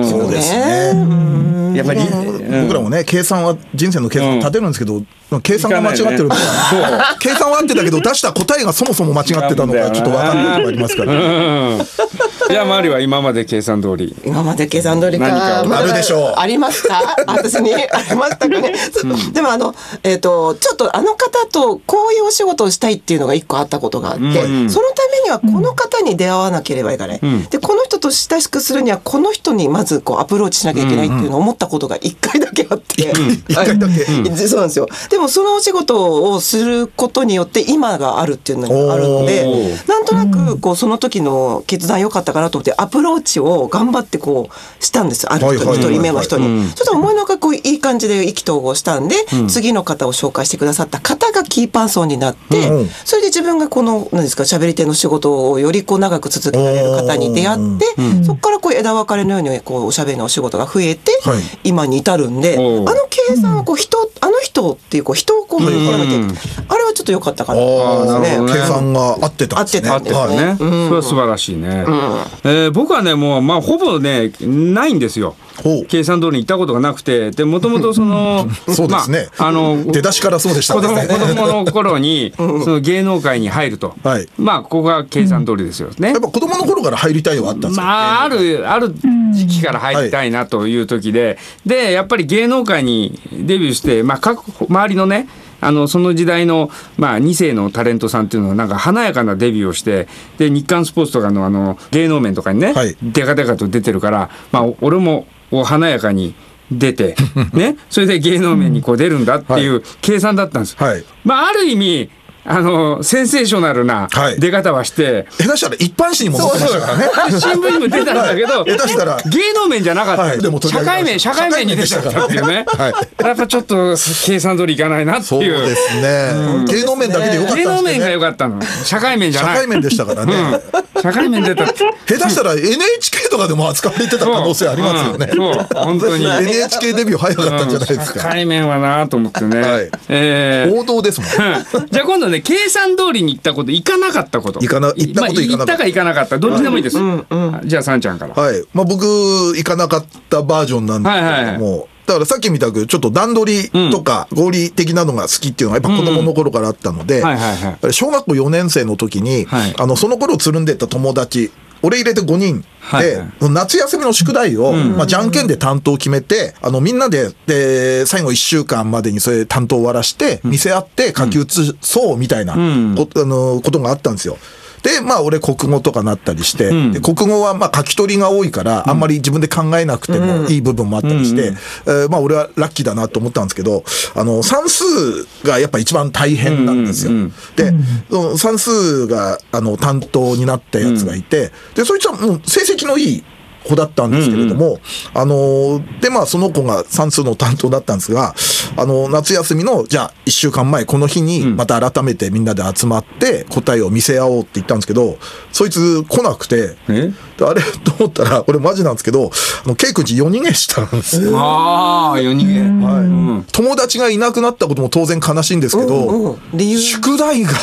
どね。 そうですね。 やっぱり僕らもね、計算は人生の計算を立てるんですけど、計算が間違ってるのは、計算は合ってたけど出した答えがそもそも間違ってたのがちょっと分かんないとこありますから。 じゃあ周りは今まで計算通り。 今まで計算通りか。 何かあるでしょう。 ありますか？私にありましたかね。でもちょっとあの方とこういうお仕事をしたいっていうのが一個あったことがあって、そのためにはこの方に出会わなければいけない。でこの人と親しくするにはこの人にまずこうアプローチしなきゃいけないっていうのを思ったことが一回だけあって、 一回だけ。 そうなんですよ。でもそのお仕事をすることによって今があるっていうのがあるので、なんとなくこうその時の決断良かったかなと思ってアプローチを頑張ってこうしたんですよ。ある人に、一人目の人に。ちょっと思いのほかこういい感じで意気投合したんで、次の方を紹介してくださった方がキーパーソンになって、それで自分がこの何ですか喋り手の仕事をよりこう長く続けられる方に出会って、そこからこう枝分かれのようにこうおしゃべりのお仕事が増えて、今に至るんで、計算はこうあの人っていうこう人をこう見極めていく、あれはちょっと良かったかなと思いますね。 計算が合ってたんですね。 合ってたね。 それは素晴らしいね。僕はねもうほぼねないんですよ。計算通りに行ったことがなくて、でもともとそのそうですね。出だしからそうでしたね。 子供の頃にその芸能界に入ると、ここが計算通りですよね。 やっぱ子供の頃から入りたいはあったんですか。 ある時期から入りたいなという時で、やっぱり芸能界にデビューして、各周りのねその時代の、2世のタレントさんっていうのはなんか華やかなデビューをして、で日刊スポーツとかの芸能面とかにね、デカデカと出てるから、俺も華やかに出てね、それで芸能面にこう出るんだっていう計算だったんです。ある意味センセーショナルな出方はして、 下手したら一般紙にも載ってましたからね。 新聞にも出たんだけど、 下手したら芸能面じゃなかった。社会面に出ちゃったっていうね。やっぱちょっと計算通りいかないなっていう。 そうですね。芸能面だけでよかったんですね。 芸能面が良かったの。社会面じゃない。 社会面でしたからね。 社会面出た。 下手したら NHK とかでも扱われてた可能性ありますよね。 本当に NHK デビュー早かったんじゃないですか。 社会面はなと思ってね。 王道ですもん。 じゃあ今度ね、計算通りに行ったこと、行かなかったこと。 行ったか行かなかった、どっちでもいいです。じゃあさんちゃんから。 僕行かなかったバージョンなんですけども、だからさっきみたくちょっと段取りとか合理的なのが好きっていうのがやっぱ子供の頃からあったので、小学校4年生の時にその頃つるんでた友達俺入れて5人で、夏休みの宿題を、じゃんけんで担当を決めて、みんなで、最後1週間までにそれ担当を終わらして、見せ合って書き写そうみたいなことがあったんですよ。で、俺国語とかなったりして、で国語は書き取りが多いから、あんまり自分で考えなくてもいい部分もあったりして、俺はラッキーだなと思ったんですけど、算数がやっぱ一番大変なんですよ。で、算数が担当になったやつがいて、で、そいつはもう成績のいい子だったんですけれども、でその子が算数の担当だったんですが、夏休みのじゃあ1週間前この日にまた改めてみんなで集まって答えを見せ合おうって言ったんですけど、そいつ来なくて、あれと思ったらこれマジなんですけど、ケイ君ち夜逃げしたんですよ。 夜逃げ、 友達がいなくなったことも当然悲しいんですけど、宿題が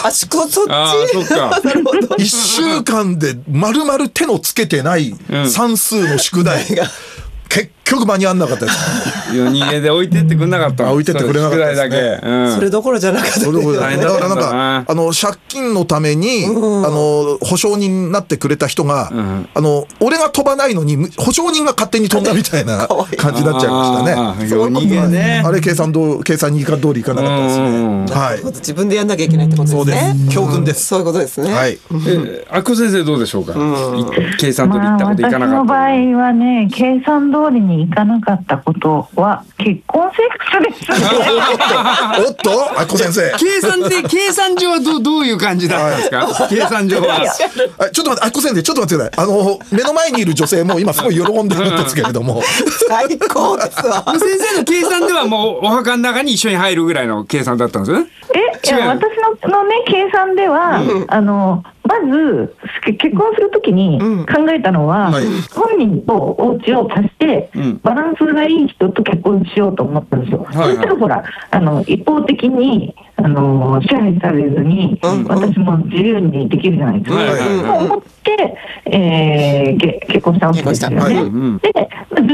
1週間で丸々手のつけてない算数の宿題が結局間に合わなかったです。 夜逃げで置いてってくれなかった。 置いてってくれなかったですね。 それどころじゃなかった。 だからなんか借金のために保証人になってくれた人が俺が飛ばないのに保証人が勝手に飛んだみたいな感じになっちゃいましたね。 夜逃げね。 あれ計算通りいかなかったですね。はい。 自分でやんなきゃいけないってことですね。 そうです。教訓です。 そういうことですね。 はい。 あこ先生どうでしょうか。計算通り行ったこといかなかった。 私の場合はね、計算通りに行かなかったことは結婚セックスです。 おっと、あこ先生。 計算上はどういう感じだったんですか。計算上は。 ちょっと待って、あこ先生、ちょっと待ってください。目の前にいる女性も今すごい喜んでるんですけれども。 最高ですわ。 先生の計算ではもうお墓の中に一緒に入るぐらいの計算だったんですよね。 いや、私のね計算では、まず結婚するときに考えたのは、本人とお家を足してバランスがいい人と結婚しようと思ったんですよ。そしたらほら一方的に支配されずに、私も自由にできるじゃないですか。そう思って、結婚したわけですよね。でず